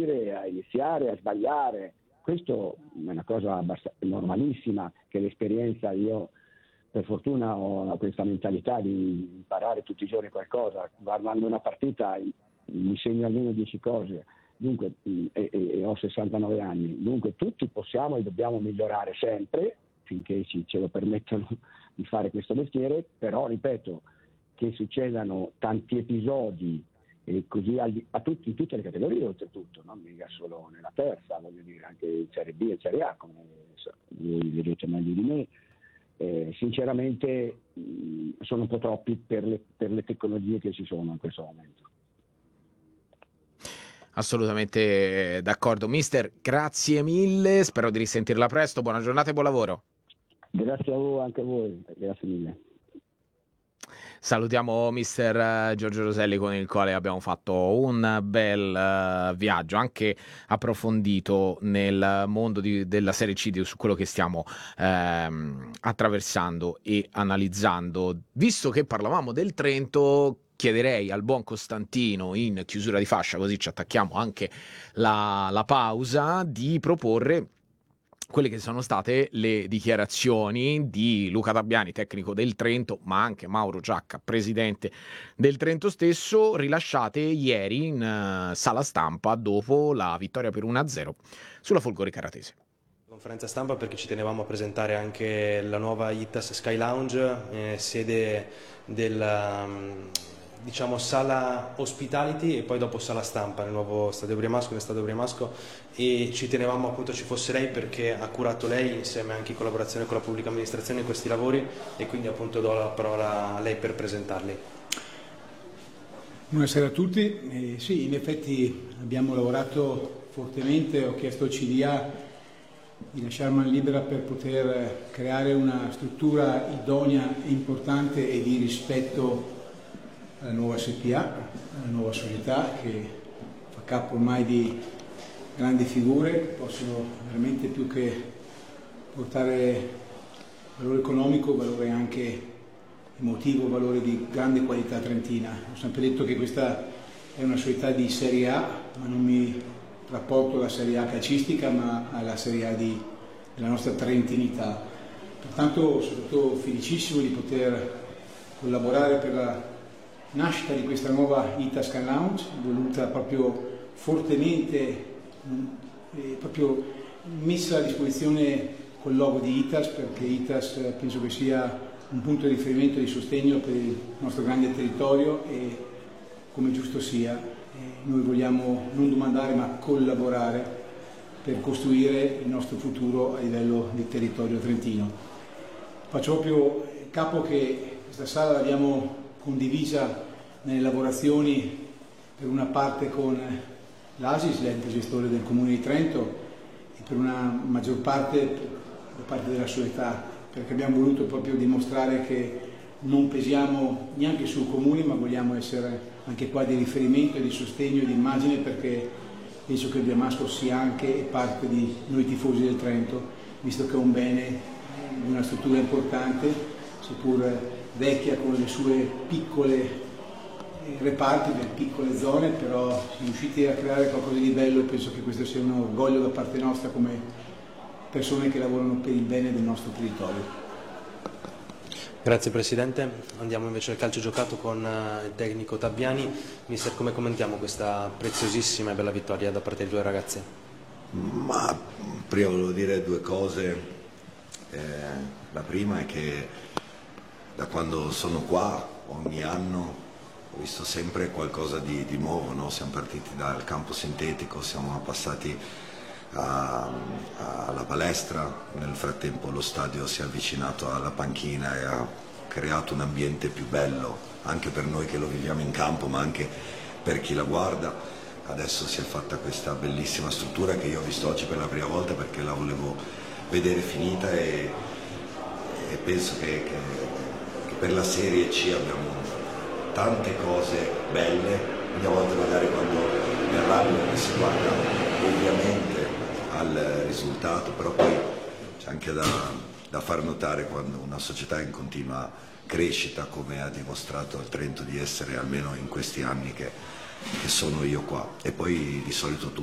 riuscire a iniziare a sbagliare. Questo è una cosa normalissima, che l'esperienza, io per fortuna ho questa mentalità di imparare tutti i giorni qualcosa, guardando una partita mi segno almeno 10 cose, dunque, e ho 69 anni, dunque tutti possiamo e dobbiamo migliorare sempre, finché ce lo permettono di fare questo mestiere, però ripeto, che succedano tanti episodi e così in tutte le categorie oltretutto, non mica solo nella terza, voglio dire, anche in Serie B e Serie A, come voi vedete meglio di me, sinceramente sono un po' troppi per le tecnologie che ci sono in questo momento. Assolutamente d'accordo. Mister, grazie mille, spero di risentirla presto, buona giornata e buon lavoro. Grazie a voi, anche a voi, grazie mille. Salutiamo mister Giorgio Roselli, con il quale abbiamo fatto un bel viaggio, anche approfondito nel mondo della Serie C, su quello che stiamo attraversando e analizzando. Visto che parlavamo del Trento, chiederei al buon Costantino, in chiusura di fascia, così ci attacchiamo anche la pausa, di proporre quelle che sono state le dichiarazioni di Luca Dabbiani, tecnico del Trento, ma anche Mauro Giacca, presidente del Trento stesso, rilasciate ieri in sala stampa dopo la vittoria per 1-0 sulla Folgore Caratese. Conferenza stampa perché ci tenevamo a presentare anche la nuova ITAS Sky Lounge, sede del sala hospitality e poi dopo sala stampa nel nuovo Stadio Briamasco, e ci tenevamo appunto ci fosse lei perché ha curato lei insieme anche in collaborazione con la pubblica amministrazione questi lavori, e quindi appunto do la parola a lei per presentarli. Buonasera a tutti. Sì, in effetti abbiamo lavorato fortemente, ho chiesto al CDA di lasciare man libera per poter creare una struttura idonea e importante e di rispetto alla nuova SPA, alla nuova società che fa capo ormai di grandi figure che possono veramente più che portare valore economico, valore anche emotivo, valore di grande qualità trentina. Ho sempre detto che questa è una società di Serie A, ma non mi rapporto alla Serie A calcistica, ma alla Serie A della nostra trentinità. Pertanto sono stato felicissimo di poter collaborare per la nascita di questa nuova ITAS Sky Lounge, voluta proprio fortemente, proprio messa a disposizione col logo di ITAS, perché ITAS penso che sia un punto di riferimento e di sostegno per il nostro grande territorio, e come giusto sia noi vogliamo non domandare ma collaborare per costruire il nostro futuro a livello di territorio trentino. Faccio proprio capo che questa sala l'abbiamo condivisa nelle lavorazioni per una parte con l'ASIS, l'ente gestore del Comune di Trento, e per una maggior parte da parte della società, perché abbiamo voluto proprio dimostrare che non pesiamo neanche sul Comune, ma vogliamo essere anche qua di riferimento e di sostegno e di immagine, perché penso che il Briamasco sia anche parte di noi tifosi del Trento, visto che è un bene, una struttura importante, seppur vecchia con le sue piccole reparti, le piccole zone, però siamo riusciti a creare qualcosa di bello, e penso che questo sia un orgoglio da parte nostra come persone che lavorano per il bene del nostro territorio. Grazie Presidente, andiamo invece al calcio giocato con il tecnico Dabbiani. Mister, come commentiamo questa preziosissima e bella vittoria da parte dei due ragazzi? Ma prima volevo dire due cose. La prima è che da quando sono qua ogni anno ho visto sempre qualcosa di nuovo, no? Siamo partiti dal campo sintetico, siamo passati alla palestra, nel frattempo lo stadio si è avvicinato alla panchina e ha creato un ambiente più bello anche per noi che lo viviamo in campo, ma anche per chi la guarda. Adesso si è fatta questa bellissima struttura che io ho visto oggi per la prima volta perché la volevo vedere finita, e penso che per la Serie C abbiamo tante cose belle. Ogni volta magari quando mi arrabbio si guarda ovviamente al risultato, però poi c'è anche da far notare quando una società è in continua crescita, come ha dimostrato il Trento di essere almeno in questi anni che sono io qua, e poi di solito